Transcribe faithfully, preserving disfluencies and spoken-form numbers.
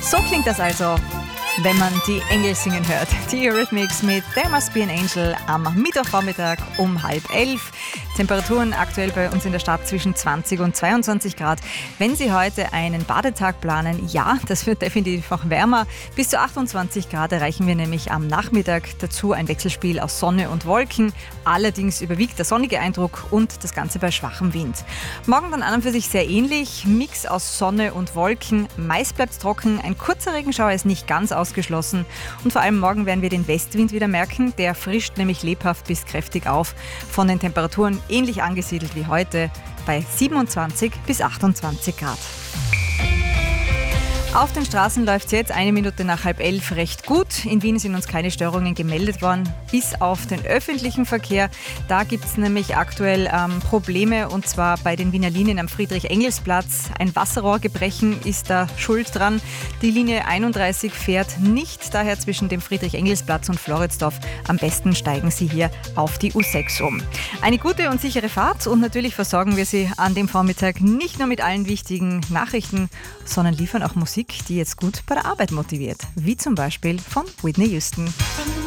So klingt das also, wenn man die Engel singen hört. Die Eurythmics mit There Must Be an Angel am Mittwochvormittag um halb elf. Temperaturen aktuell bei uns in der Stadt zwischen zwanzig und zweiundzwanzig Grad. Wenn Sie heute einen Badetag planen, ja, das wird definitiv auch wärmer. Bis zu achtundzwanzig Grad erreichen wir nämlich am Nachmittag. Dazu ein Wechselspiel aus Sonne und Wolken. Allerdings überwiegt der sonnige Eindruck und das Ganze bei schwachem Wind. Morgen dann an und für sich sehr ähnlich. Mix aus Sonne und Wolken. Meist bleibt es trocken. Ein kurzer Regenschauer ist nicht ganz ausgeschlossen. Und vor allem morgen werden wir den Westwind wieder merken. Der frischt nämlich lebhaft bis kräftig auf. Von den Temperaturen ähnlich angesiedelt wie heute bei siebenundzwanzig bis achtundzwanzig Grad. Auf den Straßen läuft es jetzt eine Minute nach halb elf recht gut. In Wien sind uns keine Störungen gemeldet worden, bis auf den öffentlichen Verkehr. Da gibt es nämlich aktuell ähm, Probleme, und zwar bei den Wiener Linien am Friedrich-Engels-Platz. Ein Wasserrohrgebrechen ist da schuld dran. Die Linie einunddreißig fährt nicht, daher zwischen dem Friedrich-Engels-Platz und Floridsdorf. Am besten steigen Sie hier auf die U sechs um. Eine gute und sichere Fahrt, und natürlich versorgen wir Sie an dem Vormittag nicht nur mit allen wichtigen Nachrichten, sondern liefern auch Musik, die jetzt gut bei der Arbeit motiviert, wie zum Beispiel von Whitney Houston.